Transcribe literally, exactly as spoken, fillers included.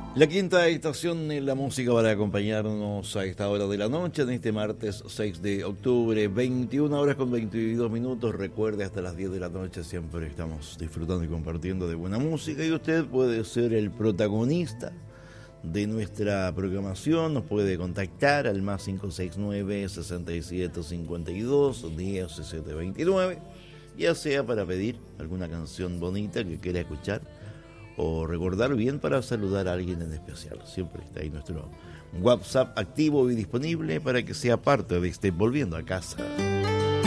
La quinta estación de la música para acompañarnos a esta hora de la noche, en este martes seis de octubre, veintiuna horas con veintidós minutos. Recuerde, hasta las diez de la noche siempre estamos disfrutando y compartiendo de buena música, y usted puede ser el protagonista de nuestra programación. Nos puede contactar al más cinco seis nueve, seis siete cinco dos, uno cero siete dos nueve, ya sea para pedir alguna canción bonita que quiera escuchar, o recordar bien para saludar a alguien en especial. Siempre está ahí nuestro WhatsApp activo y disponible para que sea parte de este Volviendo a Casa.